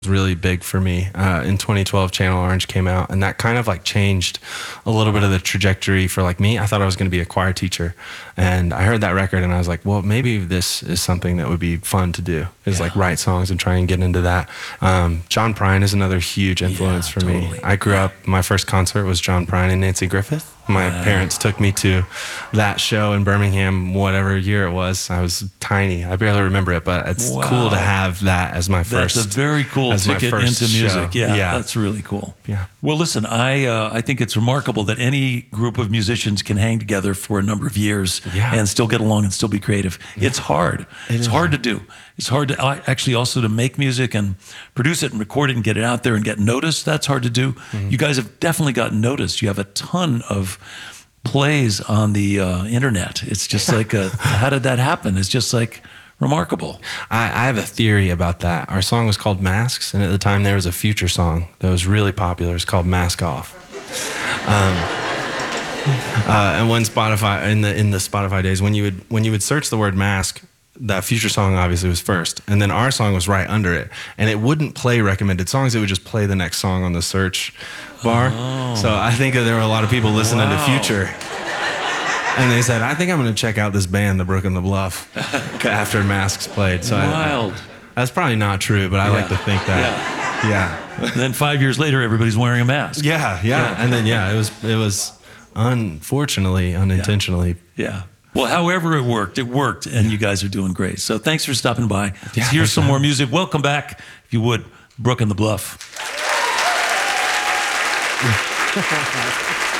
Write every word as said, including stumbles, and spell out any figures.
really big for me. Uh, in twenty twelve, Channel Orange came out, and that kind of like changed a little bit of the trajectory for like me. I thought I was going to be a choir teacher, and I heard that record, and I was like, well, maybe this is something that would be fun to do, is yeah. like write songs and try and get into that. Um, John Prine is another huge influence yeah, for totally. me. I grew up, my first concert was John Prine and Nancy Griffith. My wow. parents took me to that show in Birmingham, whatever year it was. I was tiny. I barely remember it, but it's wow. cool to have that as my first. That's a very cool ticket into music. Yeah, yeah, that's really cool. Yeah. Well, listen, I uh, I think it's remarkable that any group of musicians can hang together for a number of years yeah. and still get along and still be creative. Yeah. It's hard. It it's is. hard to do. It's hard to uh, actually also to make music and produce it and record it and get it out there and get noticed. That's hard to do. Mm-hmm. You guys have definitely gotten noticed. You have a ton of plays on the uh, internet. It's just like, a, how did that happen? It's just like remarkable. I, I have a theory about that. Our song was called Masks, and at the time there was a Future song that was really popular. It's called Mask Off. Um, uh, and when Spotify in the in the Spotify days, when you would when you would search the word mask, that Future song obviously was first, and then our song was right under it, and it wouldn't play recommended songs. It would just play the next song on the search bar. Oh. So I think that there were a lot of people listening wow. to Future, and they said, I think I'm going to check out this band, The Brook and the Bluff, after Masks played. So Wild. I, that's probably not true, but I yeah. like to think that. Yeah. yeah. And then five years later, everybody's wearing a mask. Yeah, yeah, yeah. And then, yeah, it was, it was unfortunately, unintentionally. Yeah. yeah. Well, however it worked, it worked, and you guys are doing great. So thanks for stopping by. Yeah, Here's some more music. Welcome back, if you would, Brook and the Bluff.